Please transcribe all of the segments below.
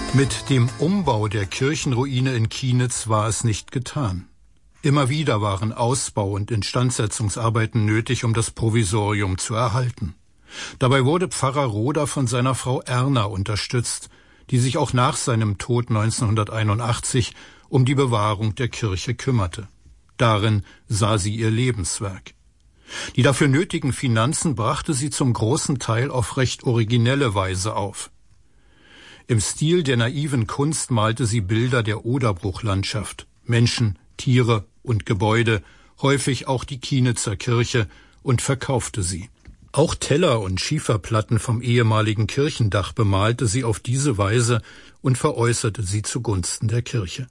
Mit dem Umbau der Kirchenruine in Kienitz war es nicht getan. Immer wieder waren Ausbau- und Instandsetzungsarbeiten nötig, um das Provisorium zu erhalten. Dabei wurde Pfarrer Roder von seiner Frau Erna unterstützt, die sich auch nach seinem Tod 1981 um die Bewahrung der Kirche kümmerte. Darin sah sie ihr Lebenswerk. Die dafür nötigen Finanzen brachte sie zum großen Teil auf recht originelle Weise auf. Im Stil der naiven Kunst malte sie Bilder der Oderbruchlandschaft, Menschen, Tiere und Gebäude, häufig auch die Kienitzer Kirche, und verkaufte sie. Auch Teller und Schieferplatten vom ehemaligen Kirchendach bemalte sie auf diese Weise und veräußerte sie zugunsten der Kirche.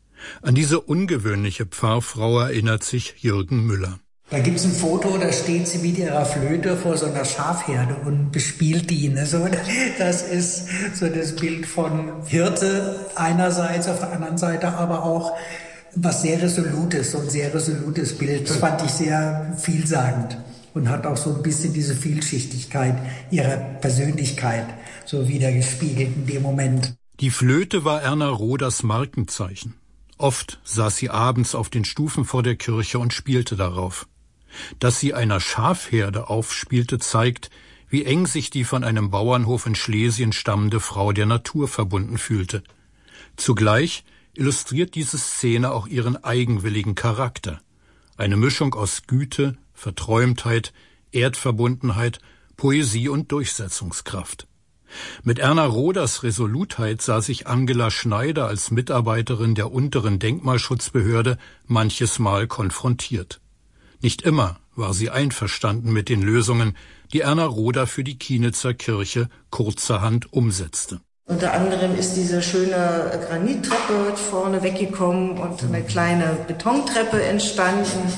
An diese ungewöhnliche Pfarrfrau erinnert sich Jürgen Müller. Da gibt's ein Foto, da steht sie mit ihrer Flöte vor so einer Schafherde und bespielt die. Ne? So, das ist so das Bild von Hirte einerseits, auf der anderen Seite aber auch was sehr Resolutes, so ein sehr resolutes Bild. Das fand ich sehr vielsagend und hat auch so ein bisschen diese Vielschichtigkeit ihrer Persönlichkeit so wiedergespiegelt in dem Moment. Die Flöte war Erna Roders Markenzeichen. Oft saß sie abends auf den Stufen vor der Kirche und spielte darauf. Dass sie einer Schafherde aufspielte, zeigt, wie eng sich die von einem Bauernhof in Schlesien stammende Frau der Natur verbunden fühlte. Zugleich illustriert diese Szene auch ihren eigenwilligen Charakter. Eine Mischung aus Güte, Verträumtheit, Erdverbundenheit, Poesie und Durchsetzungskraft. Mit Erna Roders Resolutheit sah sich Angela Schneider als Mitarbeiterin der unteren Denkmalschutzbehörde manches Mal konfrontiert. Nicht immer war sie einverstanden mit den Lösungen, die Erna Roder für die Kienitzer Kirche kurzerhand umsetzte. Unter anderem ist diese schöne Granittreppe vorne weggekommen und eine kleine Betontreppe entstanden.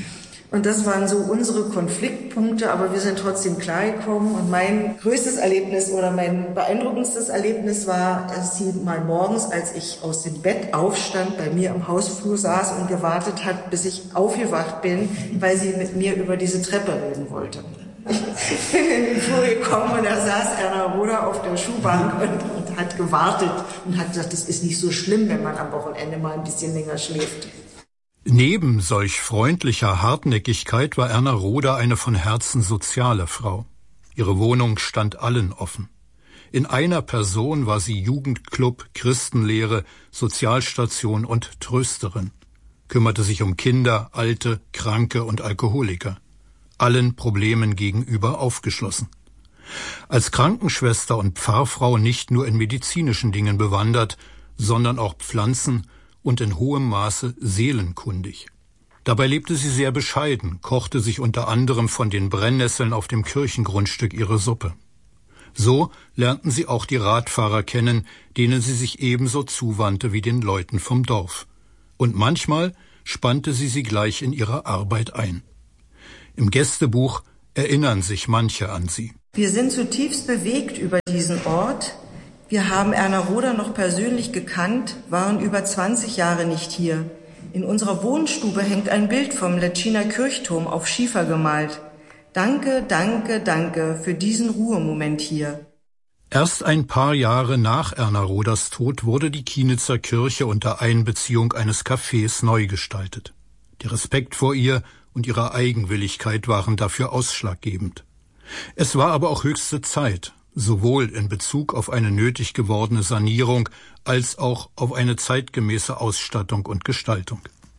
Und das waren so unsere Konfliktpunkte, aber wir sind trotzdem klargekommen. Und mein größtes Erlebnis oder mein beeindruckendstes Erlebnis war, dass sie mal morgens, als ich aus dem Bett aufstand, bei mir im Hausflur saß und gewartet hat, bis ich aufgewacht bin, weil sie mit mir über diese Treppe reden wollte. Ich bin in den Flur gekommen und da saß Erna Roder auf der Schuhbank und hat gewartet und hat gesagt, das ist nicht so schlimm, wenn man am Wochenende mal ein bisschen länger schläft. Neben solch freundlicher Hartnäckigkeit war Erna Roder eine von Herzen soziale Frau. Ihre Wohnung stand allen offen. In einer Person war sie Jugendclub, Christenlehre, Sozialstation und Trösterin, kümmerte sich um Kinder, Alte, Kranke und Alkoholiker, allen Problemen gegenüber aufgeschlossen. Als Krankenschwester und Pfarrfrau nicht nur in medizinischen Dingen bewandert, sondern auch Pflanzen- und in hohem Maße seelenkundig. Dabei lebte sie sehr bescheiden, kochte sich unter anderem von den Brennnesseln auf dem Kirchengrundstück ihre Suppe. So lernten sie auch die Radfahrer kennen, denen sie sich ebenso zuwandte wie den Leuten vom Dorf. Und manchmal spannte sie gleich in ihre Arbeit ein. Im Gästebuch erinnern sich manche an sie. Wir sind zutiefst bewegt über diesen Ort. Wir haben Erna Roder noch persönlich gekannt, waren über 20 Jahre nicht hier. In unserer Wohnstube hängt ein Bild vom Lettiner Kirchturm auf Schiefer gemalt. Danke, danke, danke für diesen Ruhemoment hier. Erst ein paar Jahre nach Erna Roders Tod wurde die Kienitzer Kirche unter Einbeziehung eines Cafés neu gestaltet. Der Respekt vor ihr und ihre Eigenwilligkeit waren dafür ausschlaggebend. Es war aber auch höchste Zeit, sowohl in Bezug auf eine nötig gewordene Sanierung als auch auf eine zeitgemäße Ausstattung und Gestaltung.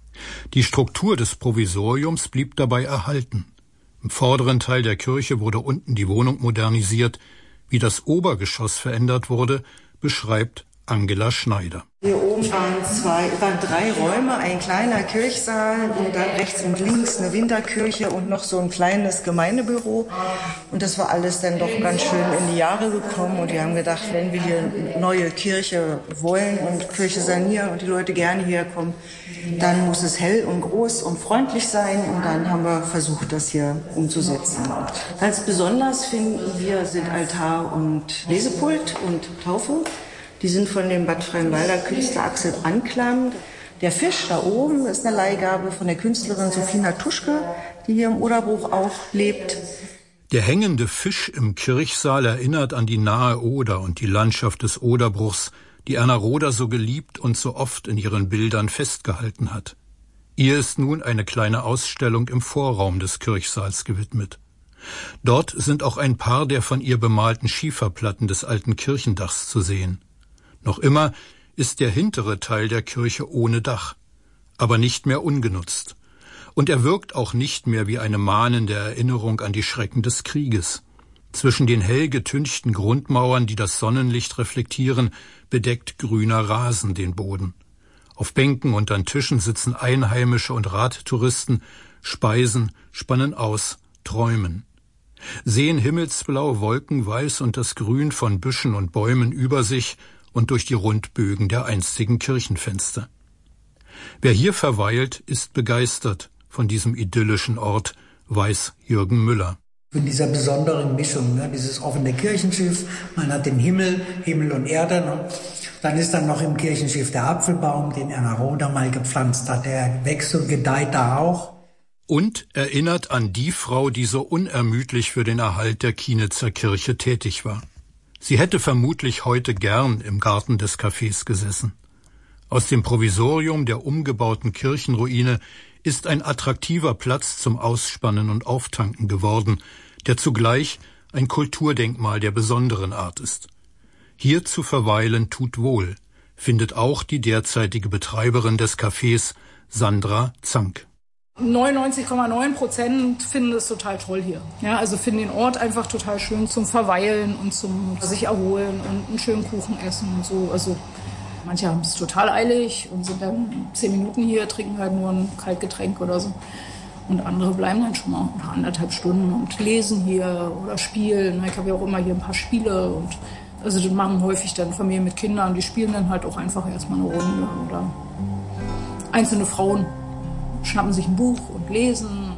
Die Struktur des Provisoriums blieb dabei erhalten. Im vorderen Teil der Kirche wurde unten die Wohnung modernisiert. Wie das Obergeschoss verändert wurde, beschreibt Angela Schneider. Hier oben waren 3 Räume, ein kleiner Kirchsaal und dann rechts und links eine Winterkirche und noch so ein kleines Gemeindebüro. Und das war alles dann doch ganz schön in die Jahre gekommen. Und wir haben gedacht, wenn wir hier eine neue Kirche wollen und Kirche sanieren und die Leute gerne hierher kommen, dann muss es hell und groß und freundlich sein. Und dann haben wir versucht, das hier umzusetzen. Als besonders finden wir sind Altar und Lesepult und Taufe. Die sind von dem Bad Freienwalder Künstler Axel Anklam. Der Fisch da oben ist eine Leihgabe von der Künstlerin Sophie Natuschke, die hier im Oderbruch auch lebt. Der hängende Fisch im Kirchsaal erinnert an die nahe Oder und die Landschaft des Oderbruchs, die Erna Roder so geliebt und so oft in ihren Bildern festgehalten hat. Ihr ist nun eine kleine Ausstellung im Vorraum des Kirchsaals gewidmet. Dort sind auch ein paar der von ihr bemalten Schieferplatten des alten Kirchendachs zu sehen. Noch immer ist der hintere Teil der Kirche ohne Dach, aber nicht mehr ungenutzt. Und er wirkt auch nicht mehr wie eine mahnende Erinnerung an die Schrecken des Krieges. Zwischen den hell getünchten Grundmauern, die das Sonnenlicht reflektieren, bedeckt grüner Rasen den Boden. Auf Bänken und an Tischen sitzen Einheimische und Radtouristen, speisen, spannen aus, träumen. Sehen himmelsblau, wolkenweiß und das Grün von Büschen und Bäumen über sich und durch die Rundbögen der einstigen Kirchenfenster. Wer hier verweilt, ist begeistert von diesem idyllischen Ort, weiß Jürgen Müller. In dieser besonderen Mischung, dieses offene Kirchenschiff, man hat den Himmel und Erde, dann ist dann noch im Kirchenschiff der Apfelbaum, den Erna Roder mal gepflanzt hat, der wächst und gedeiht da auch. Und erinnert an die Frau, die so unermüdlich für den Erhalt der Kienitzer Kirche tätig war. Sie hätte vermutlich heute gern im Garten des Cafés gesessen. Aus dem Provisorium der umgebauten Kirchenruine ist ein attraktiver Platz zum Ausspannen und Auftanken geworden, der zugleich ein Kulturdenkmal der besonderen Art ist. Hier zu verweilen tut wohl, findet auch die derzeitige Betreiberin des Cafés, Sandra Zank. 99,9% finden es total toll hier. Ja, also finden den Ort einfach total schön zum Verweilen und zum sich erholen und einen schönen Kuchen essen und so. Also manche haben es total eilig und sind dann 10 Minuten hier, trinken halt nur ein Kaltgetränk oder so. Und andere bleiben dann schon mal nach 1,5 Stunden und lesen hier oder spielen. Ich habe ja auch immer hier ein paar Spiele. Und also das machen häufig dann Familien mit Kindern. Die spielen dann halt auch einfach erstmal eine Runde. Oder einzelne Frauen schnappen sich ein Buch und lesen